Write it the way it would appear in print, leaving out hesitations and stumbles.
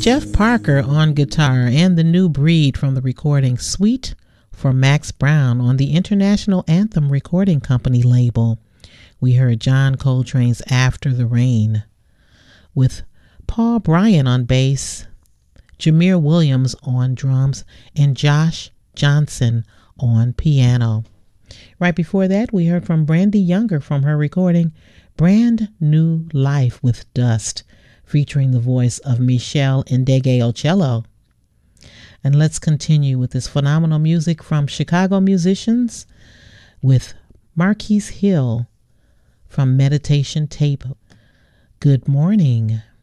Jeff Parker on guitar and the New Breed from the recording Suite for Max Brown on the International Anthem Recording Company label. We heard John Coltrane's After the Rain with Paul Bryan on bass, Jameer Williams on drums, and Josh Johnson on piano. Right before that, we heard from Brandy Younger from her recording Brand New Life with Dust, featuring the voice of Michelle Ndegeocello. And let's continue with this phenomenal music from Chicago musicians with Marquise Hill from Meditation Tape. Good morning.